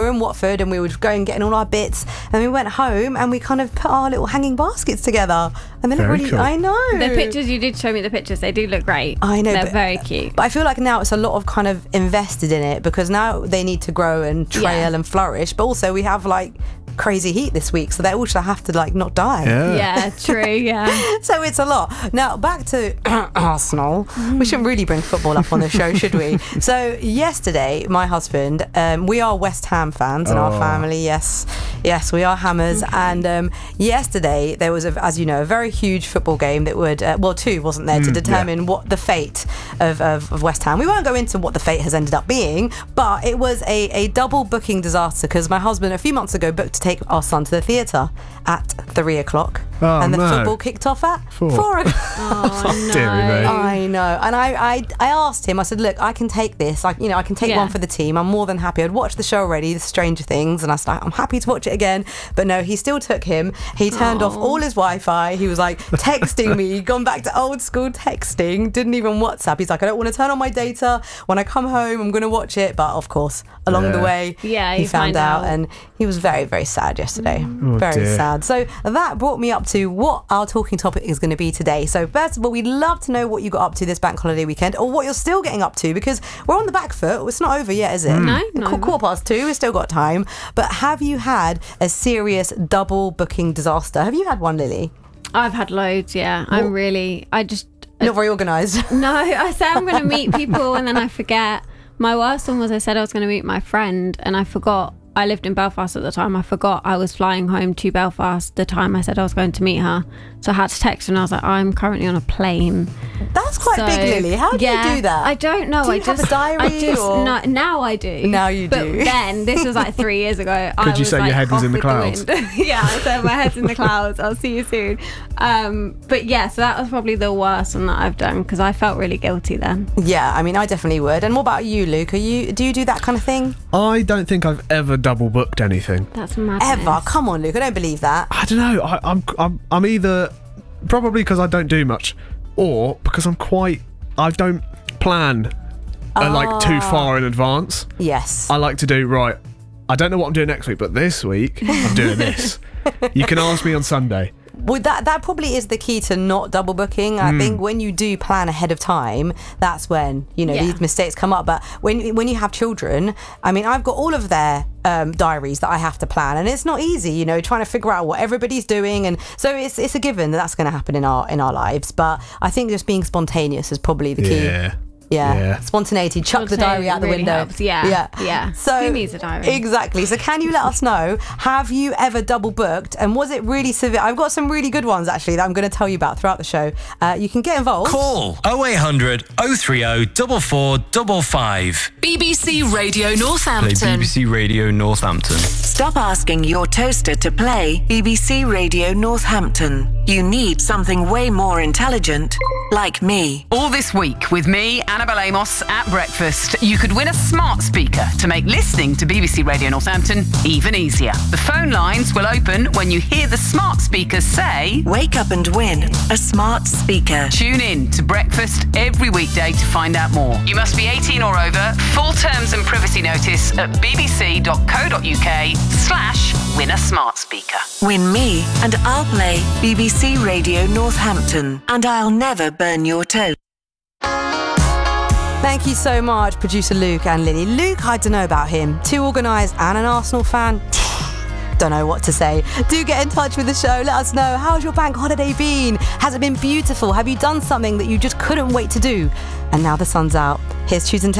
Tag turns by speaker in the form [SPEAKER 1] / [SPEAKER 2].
[SPEAKER 1] were in Watford and we were going getting all our bits, and we went home and we kind of put our little hanging baskets together, and then
[SPEAKER 2] Very cool.
[SPEAKER 1] I know
[SPEAKER 3] The pictures, you did show me the pictures, they do look great.
[SPEAKER 1] I know,
[SPEAKER 3] they're very cute.
[SPEAKER 1] But I feel like now it's a lot of kind of invested in it, because now they need to grow and trail and flourish, but also we have like crazy heat this week, so they also have to like not die.
[SPEAKER 3] Yeah, true. Yeah.
[SPEAKER 1] So it's a lot. Now back to Arsenal. We shouldn't really bring football up on the show, should we? So yesterday, my husband, we are West Ham fans in our family. Yes, we are Hammers. And yesterday there was, as you know, a very huge football game that would, two wasn't there, to determine what the fate of West Ham. We won't go into what the fate has ended up being, but it was a double booking disaster, because my husband a few months ago booked to take our son to the theatre at 3 o'clock, and the football kicked off at 4 o'clock.
[SPEAKER 3] Oh,
[SPEAKER 2] Dear me.
[SPEAKER 1] I know. And I asked him, I said, look, I can take this, I can take one for the team, I'm more than happy. I'd watched the show already, the Stranger Things, and I was like, I'm happy to watch it again. But no, he still took him. He turned off all his Wi-Fi. He was like texting me, gone back to old school texting, didn't even WhatsApp. He's like, I don't want to turn on my data. When I come home, I'm going to watch it. But of course, along the way, he found out, and he was very, very sad yesterday. Very sad. So that brought me up to what our talking topic is going to be today. So first of all, we'd love to know what you got up to this bank holiday weekend, or what you're still getting up to, because we're on the back foot. It's not over yet, is it?
[SPEAKER 3] No.
[SPEAKER 1] 2:15, we've still got time. But have you had a serious double booking disaster? Have you had one, Lily?
[SPEAKER 3] I've had loads, yeah.
[SPEAKER 1] Not very organised.
[SPEAKER 3] No, I say I'm going to meet people and then I forget. My worst one was I said I was going to meet my friend and I forgot. I lived in Belfast at the time. I forgot I was flying home to Belfast the time I said I was going to meet her. So I had to text her and I was like, I'm currently on a plane.
[SPEAKER 1] That's quite big, Lily. How do you do that?
[SPEAKER 3] I don't know.
[SPEAKER 1] Do you have a diary?
[SPEAKER 3] No, now I do.
[SPEAKER 1] Now you do.
[SPEAKER 3] But then, this was like 3 years ago.
[SPEAKER 2] Could you say your head was in the clouds?
[SPEAKER 3] Yeah, I said my head's in the clouds. I'll see you soon. But yeah, so that was probably the worst one that I've done, because I felt really guilty then.
[SPEAKER 1] Yeah, I mean, I definitely would. And what about you, Luke? Do you do that kind of thing?
[SPEAKER 2] I don't think I've ever double booked anything.
[SPEAKER 3] That's madness.
[SPEAKER 1] Ever? Come on, Luke. I don't believe that.
[SPEAKER 2] I don't know. I'm either probably because I don't do much, or because I don't plan like too far in advance.
[SPEAKER 1] Yes.
[SPEAKER 2] I like to do, right, I don't know what I'm doing next week, but this week I'm doing this. You can ask me on Sunday.
[SPEAKER 1] Well, that probably is the key to not double booking. I think when you do plan ahead of time, that's when these mistakes come up. But when you have children, I mean, I've got all of their diaries that I have to plan, and it's not easy, trying to figure out what everybody's doing, and so it's a given that that's going to happen in our lives. But I think just being spontaneous is probably the key. Yeah. Spontaneity. Chuck the diary out the
[SPEAKER 3] really
[SPEAKER 1] window.
[SPEAKER 3] Helps. Yeah.
[SPEAKER 1] So
[SPEAKER 3] who needs a diary?
[SPEAKER 1] Exactly. So can you let us know, have you ever double booked, and was it really severe? I've got some really good ones actually that I'm going to tell you about throughout the show. You can get involved.
[SPEAKER 4] Call 0800 030 4455.
[SPEAKER 5] BBC Radio Northampton.
[SPEAKER 4] Play BBC Radio Northampton.
[SPEAKER 5] Stop asking your toaster to play BBC Radio Northampton. You need something way more intelligent, like me.
[SPEAKER 6] All this week with me, Annabelle Amos, at breakfast, you could win a smart speaker to make listening to BBC Radio Northampton even easier. The phone lines will open when you hear the smart speakers say,
[SPEAKER 5] Wake up and win a smart speaker.
[SPEAKER 6] Tune in to breakfast every weekday to find out more. You must be 18 or over. Full terms and privacy notice at bbc.co.uk/win a smart speaker.
[SPEAKER 5] Win me and I'll play BBC Radio Northampton, and I'll never burn your toast.
[SPEAKER 1] Thank you so much, producer Luke and Lily. Luke, I don't know about him. Too organised and an Arsenal fan. Don't know what to say. Do get in touch with the show. Let us know, how's your bank holiday been? Has it been beautiful? Have you done something that you just couldn't wait to do? And now the sun's out. Here's Choosing